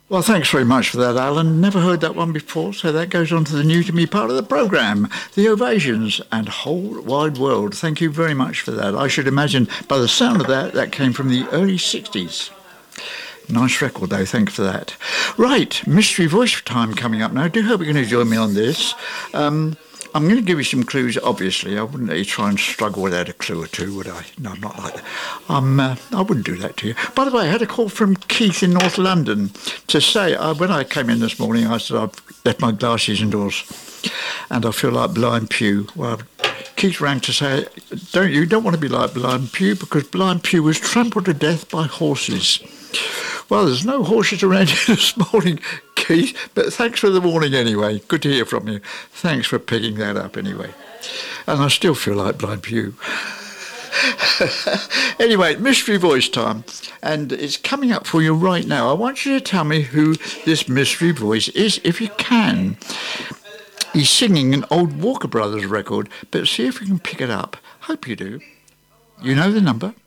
Well, thanks very much for that, Alan. Never heard that one before, so that goes on to the new to me part of the programme, The Ovations and Whole Wide World. Thank you very much for that. I should imagine, by the sound of that, that came from the early 60s. Nice record, though. Thanks for that. Right, mystery voice time coming up now. I do hope you're going to join me on this. I'm going to give you some clues, obviously. I wouldn't let you try and struggle without a clue or two, would I? No, I'm not like that. I wouldn't do that to you. By the way, I had a call from Keith in North London to say, when I came in this morning, I said, I've left my glasses indoors and I feel like Blind Pew. Well, Keith rang to say, you don't want to be like Blind Pew because Blind Pew was trampled to death by horses. Well, there's no horses around here this morning, Keith, but thanks for the warning anyway. Good to hear from you. Thanks for picking that up anyway. And I still feel like Blind Pew. Anyway, mystery voice time. And it's coming up for you right now. I want you to tell me who this mystery voice is, if you can. He's singing an old Walker Brothers record, but see if you can pick it up. Hope you do. You know the number.